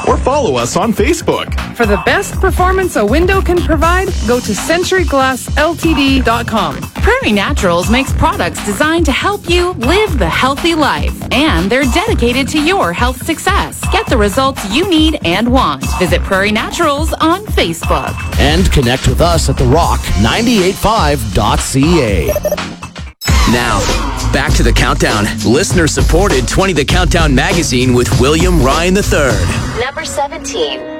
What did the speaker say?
or follow us on Facebook. For the best performance a window can provide, go to CenturyGlassLTD.com. Prairie Naturals makes products designed to help you live the healthy life, and they're dedicated to your health success. Get the results you need and want. Visit Prairie Naturals on Facebook. And connect with us at therock985.ca. Now, back to the countdown. Listener-supported 20 The Countdown magazine with William Ryan III. Number 17.